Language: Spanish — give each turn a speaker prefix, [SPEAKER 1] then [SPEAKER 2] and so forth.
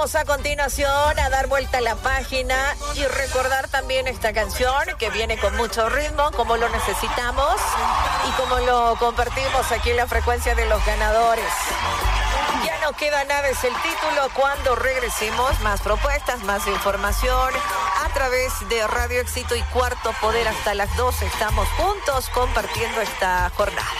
[SPEAKER 1] Vamos a continuación a dar vuelta a la página y recordar también esta canción que viene con mucho ritmo, como lo necesitamos y como lo compartimos aquí en la frecuencia de los ganadores. Ya no queda nada, es el título. Cuando regresemos, más propuestas, más información a través de Radio Éxito y Cuarto Poder hasta las 12. Estamos juntos compartiendo esta jornada.